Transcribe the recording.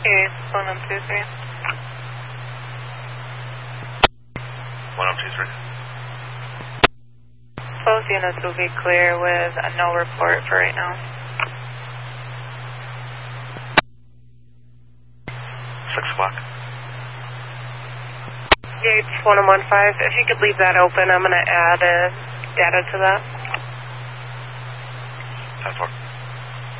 Okay, 1023. 1023. Both units will be clear with a no report for right now. 6 o'clock. Gates 1015, if you could leave that open, I'm going to add data to that. 10-4.